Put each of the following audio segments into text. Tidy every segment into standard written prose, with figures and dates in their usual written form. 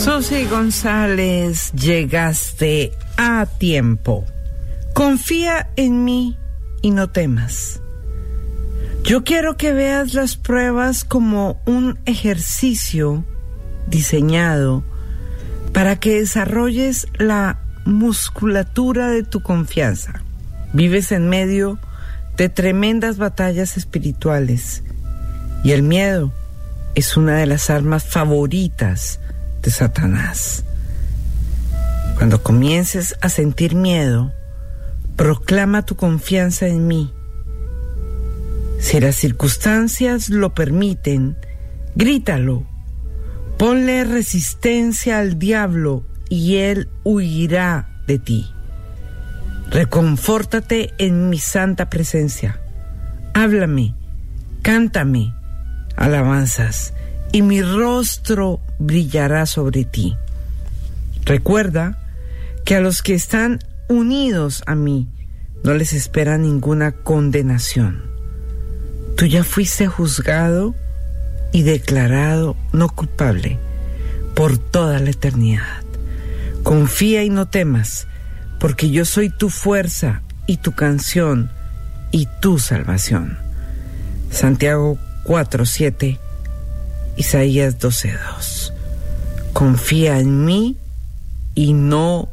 Susy González, llegaste a tiempo. Confía en mí y no temas. Yo quiero que veas las pruebas como un ejercicio diseñado para que desarrolles la musculatura de tu confianza. Vives en medio de tremendas batallas espirituales y el miedo es una de las armas favoritas de Satanás. Cuando comiences a sentir miedo, proclama tu confianza en mí. Si las circunstancias lo permiten, grítalo. Ponle resistencia al diablo y él huirá de ti. Reconfórtate en mi santa presencia. Háblame, cántame alabanzas y mi rostro brillará sobre ti. Recuerda que a los que están unidos a mí no les espera ninguna condenación. Tú ya fuiste juzgado y declarado no culpable por toda la eternidad. Confía y no temas, porque yo soy tu fuerza y tu canción y tu salvación. Santiago 4:7, Isaías 12:2. Confía en mí y no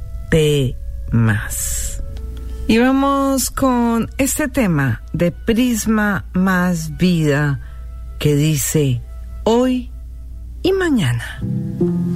temas. Y vamos con este tema de Prisma Más Vida que dice: hoy y mañana.